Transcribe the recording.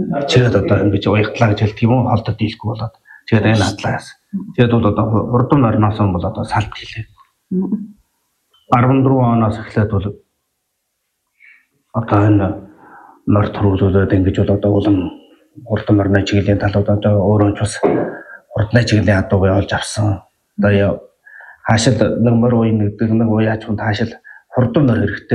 чигээд одоо ингэж уягдлаа гэж хэлдэг юм уу холдод дийлэхгүй болоод чигээд энэ хадлаас. Тэгээд бол одоо хурдан орноос нь бол одоо салт хийлээ. 14 оноос эхлээд бол одоо энэ норд төрүүлээд ингэж бол одоо улам хурдан орны чиглэлийн талууд одоо өөрөө ч бас хурдны чиглэлийн адууг олж авсан. Одоо хаашил нэг мөр үе нэгдэг нэг уяач хүн хаашил хурдан нор хэрэгтэй